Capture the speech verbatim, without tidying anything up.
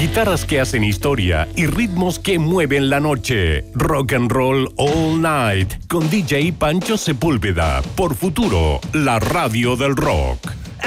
Guitarras que hacen historia y ritmos que mueven la noche. Rock and Roll All Night con D J Pancho Sepúlveda por Futuro, la radio del rock.